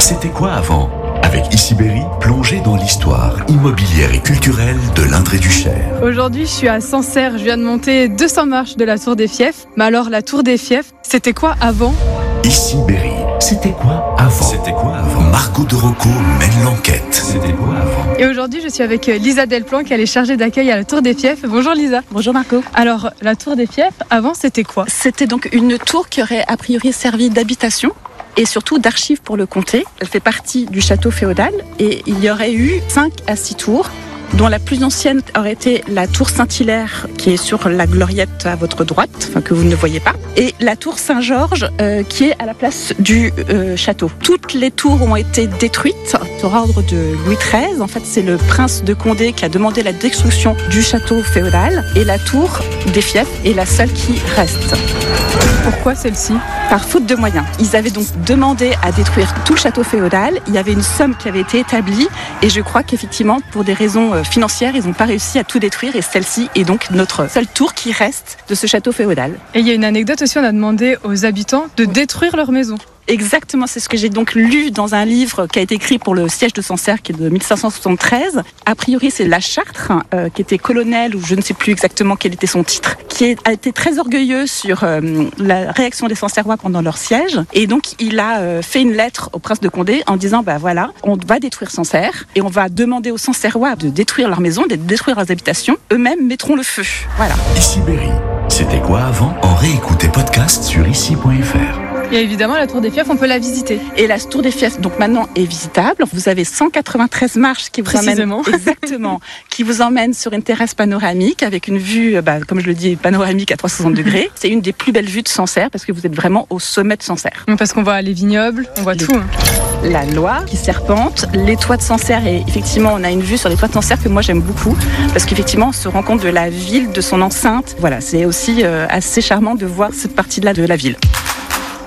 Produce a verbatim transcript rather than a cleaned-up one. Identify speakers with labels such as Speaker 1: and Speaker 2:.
Speaker 1: C'était quoi avant? Avec Issy-Berry, plongée dans l'histoire immobilière et culturelle de l'Indre-et-du-Cher.
Speaker 2: Aujourd'hui, je suis à Sancerre. Je viens de monter deux cents marches de la Tour des Fiefs. Mais alors, la Tour des Fiefs, c'était quoi avant?
Speaker 1: Issy-Berry, c'était quoi avant? C'était quoi avant? Margot de Rocco mène l'enquête. C'était quoi avant?
Speaker 2: Et aujourd'hui, je suis avec Lisa Delplan, qui est chargée d'accueil à la Tour des Fiefs. Bonjour Lisa.
Speaker 3: Bonjour Margot.
Speaker 2: Alors, la Tour des Fiefs, avant, c'était quoi?
Speaker 3: C'était donc une tour qui aurait a priori servi d'habitation et surtout d'archives pour le comté. Elle fait partie du château féodal et il y aurait eu cinq à six tours, dont la plus ancienne aurait été la tour Saint-Hilaire, qui est sur la gloriette à votre droite, enfin que vous ne voyez pas, et la tour Saint-Georges, euh, qui est à la place du euh, château. Toutes les tours ont été détruites sur ordre de Louis treize. En fait, c'est le prince de Condé qui a demandé la destruction du château féodal, et la tour des Fiefs est la seule qui reste.
Speaker 2: Pourquoi celle-ci?
Speaker 3: Par faute de moyens. Ils avaient donc demandé à détruire tout le château féodal. Il y avait une somme qui avait été établie et je crois qu'effectivement, pour des raisons financières, ils n'ont pas réussi à tout détruire et celle-ci est donc notre seule tour qui reste de ce château féodal.
Speaker 2: Et il y a une anecdote aussi, on a demandé aux habitants de détruire leur maison.
Speaker 3: Exactement, c'est ce que j'ai donc lu dans un livre qui a été écrit pour le siège de Sancerre, qui est de mille cinq cent soixante-treize. A priori, c'est Lachartre, euh, qui était colonel, ou je ne sais plus exactement quel était son titre, qui a été très orgueilleux sur euh, la réaction des Sancerrois pendant leur siège. Et donc, il a euh, fait une lettre au prince de Condé en disant, bah voilà, on va détruire Sancerre et on va demander aux Sancerrois de détruire leur maison, de détruire leurs habitations. Eux-mêmes mettront le feu. Voilà.
Speaker 1: Issy-Berry, c'était quoi avant? En réécoute et podcast sur issy point f r.
Speaker 2: Et évidemment, la Tour des Fiefs, on peut la visiter.
Speaker 3: Et la Tour des Fiefs, donc maintenant, est visitable. Vous avez cent quatre-vingt-treize marches qui vous emmènent, exactement, qui vous emmènent sur une terrasse panoramique avec une vue, bah, comme je le dis, panoramique à trois cent soixante degrés. C'est une des plus belles vues de Sancerre parce que vous êtes vraiment au sommet de Sancerre.
Speaker 2: Parce qu'on voit les vignobles, on voit
Speaker 3: les...
Speaker 2: tout. Hein.
Speaker 3: La Loire qui serpente, les toits de Sancerre, et effectivement, on a une vue sur les toits de Sancerre que moi j'aime beaucoup parce qu'effectivement, on se rend compte de la ville, de son enceinte. Voilà, c'est aussi euh, assez charmant de voir cette partie-là de la ville.